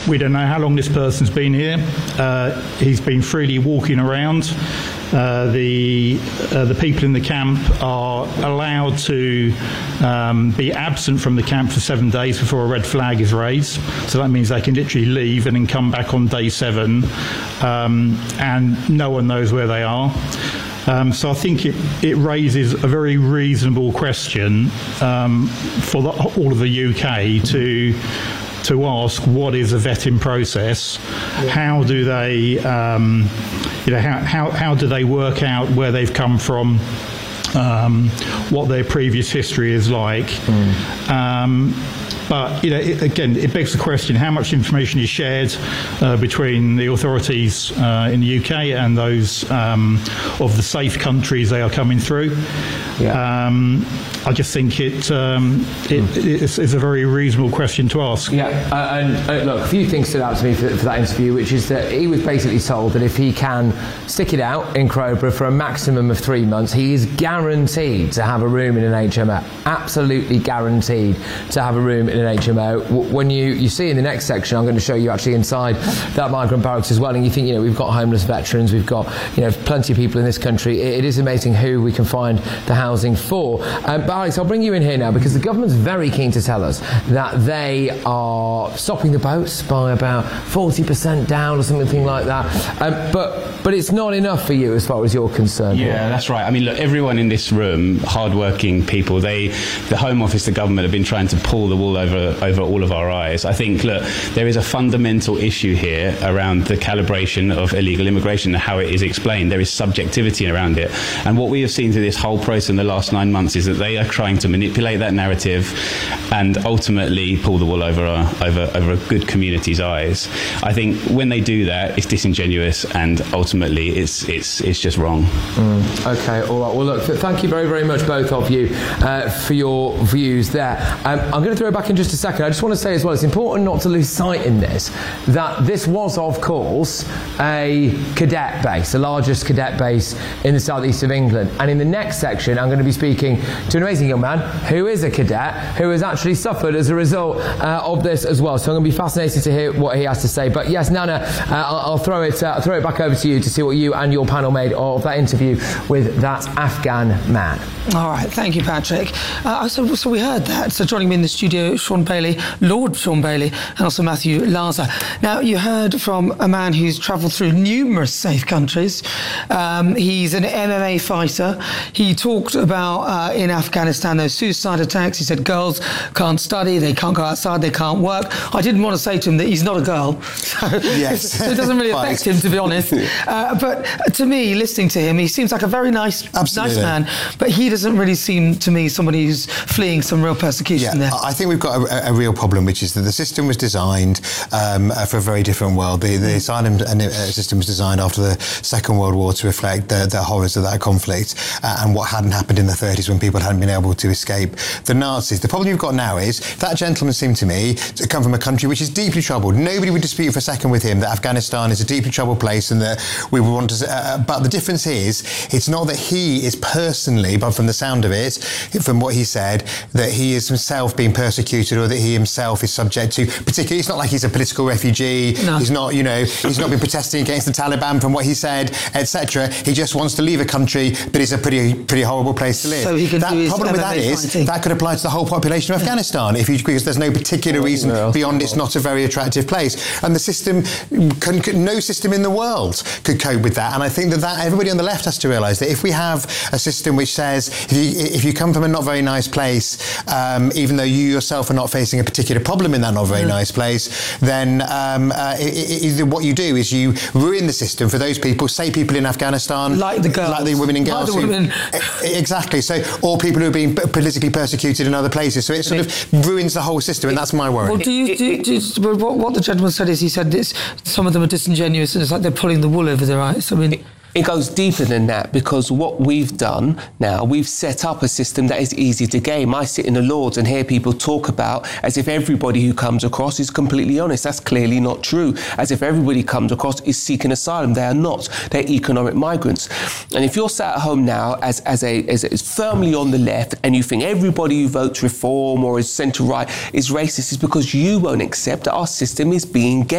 We don't know how long this person's been here. He's been freely walking around. The people in the camp are allowed to be absent from the camp for 7 days before a red flag is raised. So that means they can literally leave and then come back on day 7, and no one knows where they are. So I think it raises a very reasonable question for all of the UK to ask, what is a vetting process? How do they, how do they work out where they've come from, what their previous history is like? But it begs the question: how much information is shared between the authorities in the UK and those of the safe countries they are coming through? I just think it's a very reasonable question to ask. And look, a few things stood out to me for that interview, which is that he was basically told that if he can stick it out in Crowborough for a maximum of 3 months, he is guaranteed to have a room in an HMO. Absolutely guaranteed to have a room in an HMO. When you see in the next section, I'm going to show you actually inside that migrant barracks as well, and you think, we've got homeless veterans, we've got plenty of people in this country. It is amazing who we can find the housing for. But Alex, I'll bring you in here now, because the government's very keen to tell us that they are stopping the boats by about 40% down or something like that. But it's not enough for you as far as you're concerned. Yeah, that's right. I mean, look, everyone in this room, hard-working people, the Home Office, the government have been trying to pull the wool over all of our eyes. I think, look, there is a fundamental issue here around the calibration of illegal immigration and how it is explained. There is subjectivity around it. And what we have seen through this whole process in the last 9 months is that they are trying to manipulate that narrative and ultimately pull the wool over a good community's eyes. I think when they do that, it's disingenuous, and ultimately it's just wrong. Okay, all right. Well, look, thank you very, very much, both of you, for your views there. I'm going to throw it back in just a second. I just want to say as well, it's important not to lose sight in this that this was, of course, a cadet base, the largest cadet base in the southeast of England. And in the next section, I'm going to be speaking to an amazing young man who is a cadet, who has actually suffered as a result of this as well. So I'm going to be fascinated to hear what he has to say. But yes, Nana, I'll throw it back over to you to see what you and your panel made of that interview with that Afghan man. All right, thank you, Patrick. So we heard that. So joining me in the studio, Sean Bailey, Lord Sean Bailey, and also Matthew Laza. Now, you heard from a man who's travelled through numerous safe countries. He's an MMA fighter. He talked about in Afghanistan those suicide attacks. He said girls can't study, they can't go outside, they can't work. I didn't want to say to him that he's not a girl. So, yes. So it doesn't really affect him, to be honest. But to me, listening to him, he seems like a very nice man. But he doesn't really seem to me somebody who's fleeing some real persecution there. I think we've got a real problem, which is that the system was designed for a very different world. The asylum system was designed after the Second World War to reflect the horrors of that conflict and what hadn't happened in the 30s when people hadn't been able to escape the Nazis. The problem you've got now is that gentleman seemed to me to come from a country which is deeply troubled. Nobody would dispute for a second with him that Afghanistan is a deeply troubled place and that we would want to... but the difference is, it's not that he is personally, but from the sound of it, from what he said, that he is himself being persecuted or that he himself is subject to... Particularly, it's not like he's a political refugee. No. He's not, he's not been protesting against the Taliban from what he said, etc. He just wants to leave a country, but it's a pretty horrible place to live. So he can that do problem with that is that could apply to the whole population of Afghanistan because there's no particular reason beyond it's not a very attractive place. And the system, no system in the world could cope with that. And I think that everybody on the left has to realise that if we have a system which says if you come from a not very nice place, even though you yourself are not facing a particular problem in that not very nice place, then what you do is you ruin the system for those people, say people in Afghanistan, like the girls, like the women and girls, exactly. So, or people who are being politically persecuted in other places. So it sort of ruins the whole system, and that's my worry. Well, what the gentleman said is he said some of them are disingenuous, and it's like they're pulling the wool over their eyes. I mean. It goes deeper than that, because what we've done now, we've set up a system that is easy to game. I sit in the Lords and hear people talk about as if everybody who comes across is completely honest. That's clearly not true. As if everybody comes across is seeking asylum. They are not. They're economic migrants. And if you're sat at home now as firmly on the left and you think everybody who votes Reform or is centre-right is racist, it's because you won't accept that our system is being gamed.